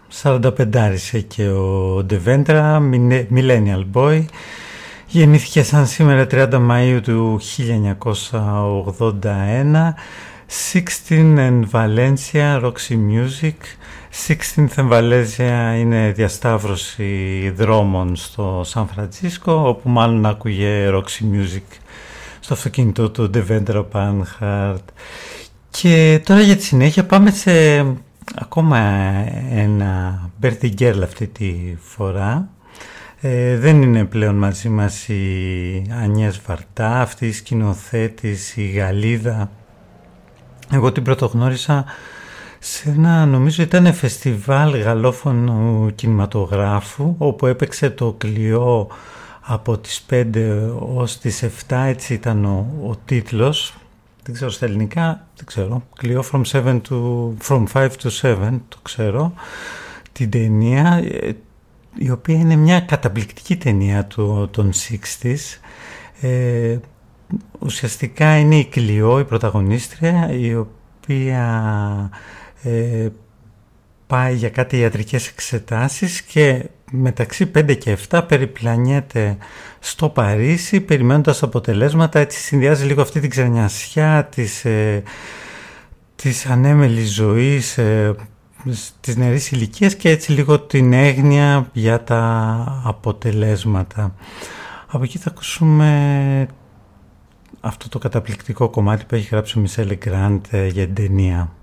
45 και ο Devendra, Millennial Boy. Γεννήθηκε σαν σήμερα 30 Μαΐου του 1981. 16 and Valencia, Roxy Music. 16th and Valencia είναι διασταύρωση δρόμων στο Σαν Φραντσίσκο, όπου μάλλον άκουγε Roxy Music στο αυτοκίνητο του Devendra Banhart. Και τώρα για τη συνέχεια πάμε σε ακόμα ένα birthday girl αυτή τη φορά. Δεν είναι πλέον μαζί μας η Ανιές Βαρτά, αυτή η σκηνοθέτης, η Γαλλίδα. Εγώ την πρωτογνώρισα σε ένα, νομίζω ήταν φεστιβάλ γαλλόφωνου κινηματογράφου, όπου έπαιξε το Κλειό από τις 5 ως τις 7, έτσι ήταν ο τίτλος. Δεν ξέρω στα ελληνικά, δεν ξέρω. Κλειό from 5 to 7, το ξέρω. Την ταινία, η οποία είναι μια καταπληκτική ταινία των 60's. Ουσιαστικά είναι η Κλειό, η πρωταγωνίστρια, η οποία πάει για κάτι ιατρικές εξετάσεις και μεταξύ 5 και 7 περιπλανιέται στο Παρίσι περιμένοντας αποτελέσματα. Έτσι συνδυάζει λίγο αυτή την ξενιασιά της ανέμελης ζωής, της νεαρής ηλικίας, και έτσι λίγο την έγνοια για τα αποτελέσματα. Από εκεί θα ακούσουμε αυτό το καταπληκτικό κομμάτι που έχει γράψει ο Μισελ Γκραντ για την ταινία.